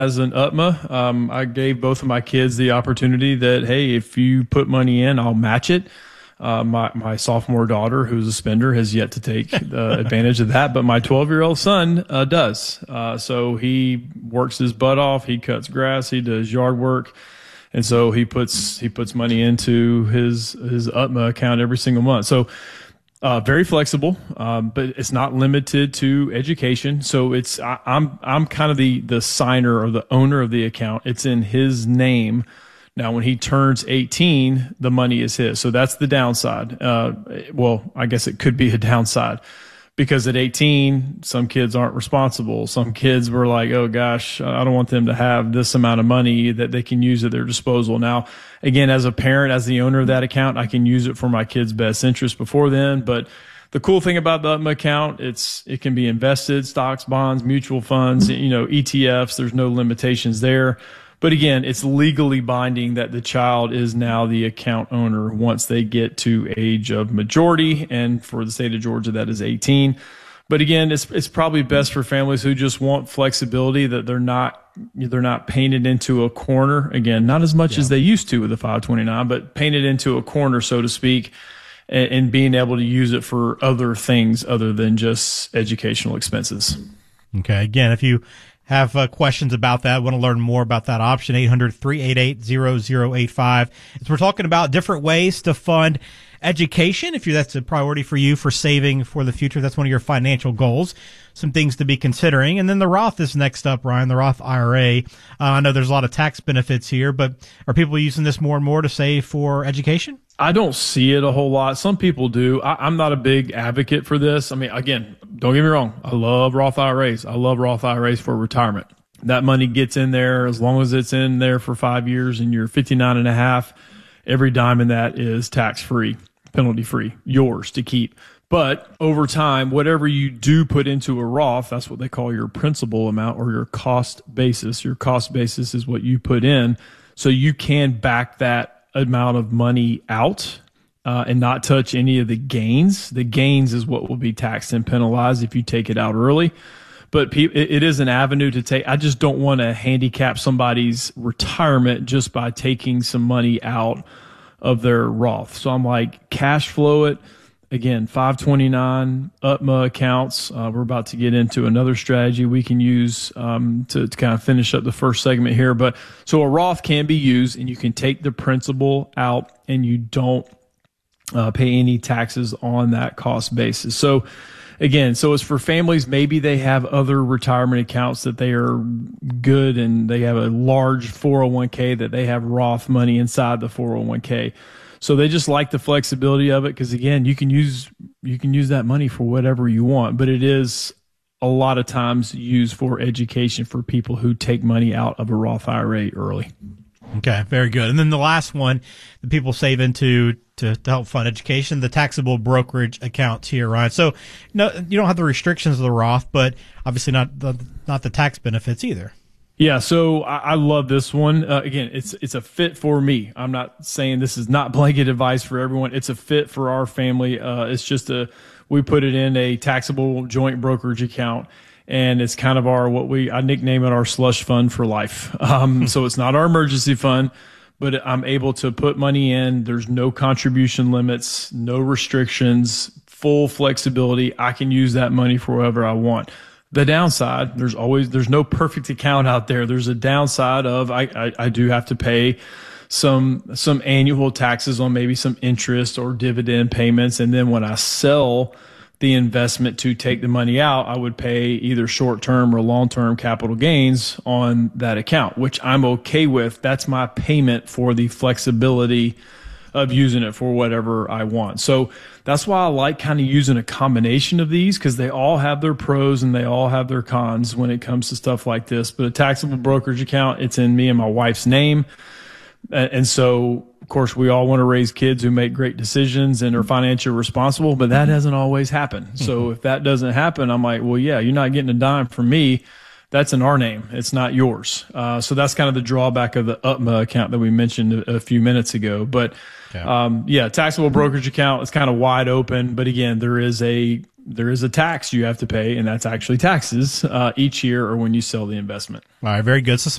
as an UTMA, I gave both of my kids the opportunity that, hey, if you put money in, I'll match it. My sophomore daughter, who's a spender, has yet to take advantage of that, but my 12-year-old son does. So he works his butt off. He cuts grass. He does yard work. And so he puts money into his UTMA account every single month. So very flexible, but it's not limited to education. So I'm kind of the signer or the owner of the account. It's in his name. Now, when he turns 18, the money is his. So that's the downside. Well, I guess it could be a downside because at 18, some kids aren't responsible. Some kids were like, oh gosh, I don't want them to have this amount of money that they can use at their disposal. Now, again, as a parent, as the owner of that account, I can use it for my kids' best interest before then. But the cool thing about the UTMA account, it can be invested, stocks, bonds, mutual funds, ETFs. There's no limitations there. But again, it's legally binding that the child is now the account owner once they get to age of majority. And for the state of Georgia, that is 18. But again, it's probably best for families who just want flexibility, that they're not painted into a corner. Again, not as much as they used to with the 529, but painted into a corner, so to speak, and being able to use it for other things other than just educational expenses. Okay. Again, if you have questions about that, want to learn more about that option, 800-388-0085. As we're talking about different ways to fund education, if that's a priority for you for saving for the future, that's one of your financial goals, some things to be considering. And then the Roth is next up, Ryan, the Roth IRA. I know there's a lot of tax benefits here, but are people using this more and more to save for education? I don't see it a whole lot. Some people do. I'm not a big advocate for this. I mean, again, don't get me wrong. I love Roth IRAs. I love Roth IRAs for retirement. That money gets in there as long as it's in there for 5 years and you're 59 and a half. Every dime in that is tax-free, penalty-free, yours to keep. But over time, whatever you do put into a Roth, that's what they call your principal amount or your cost basis. Your cost basis is what you put in. So you can back that amount of money out and not touch any of the gains. The gains is what will be taxed and penalized if you take it out early. But it is an avenue to take. I just don't want to handicap somebody's retirement just by taking some money out of their Roth. So I'm like, cash flow it. Again, 529 UTMA accounts. We're about to get into another strategy we can use to kind of finish up the first segment here. But so a Roth can be used, and you can take the principal out, and you don't pay any taxes on that cost basis. So again, so it's for families. Maybe they have other retirement accounts that they are good, and they have a large 401k that they have Roth money inside the 401k. So they just like the flexibility of it because, again, you can use that money for whatever you want, but it is a lot of times used for education for people who take money out of a Roth IRA early. Okay, very good. And then the last one that people save into to help fund education, the taxable brokerage accounts here, Ryan. So no, you don't have the restrictions of the Roth, but obviously not the tax benefits either. Yeah, so I love this one. Again, it's a fit for me. I'm not saying this is not blanket advice for everyone. It's a fit for our family. It's just we put it in a taxable joint brokerage account, and it's kind of I nickname it our slush fund for life. So it's not our emergency fund, but I'm able to put money in. There's no contribution limits, no restrictions, full flexibility. I can use that money for whatever I want. The downside, there's no perfect account out there. There's a downside of I do have to pay some annual taxes on maybe some interest or dividend payments. And then when I sell the investment to take the money out, I would pay either short-term or long-term capital gains on that account, which I'm okay with. That's my payment for the flexibility of using it for whatever I want. So that's why I like kind of using a combination of these, because they all have their pros and they all have their cons when it comes to stuff like this. But a taxable brokerage account, it's in me and my wife's name. And so, of course, we all want to raise kids who make great decisions and are financially responsible, but that doesn't always happen. So if that doesn't happen, I'm like, well, yeah, you're not getting a dime from me. that's in our name. It's not yours. So that's kind of the drawback of the UTMA account that we mentioned a few minutes ago. But taxable brokerage account is kind of wide open. But again, there is a tax you have to pay, and that's actually taxes each year or when you sell the investment. All right, very good. So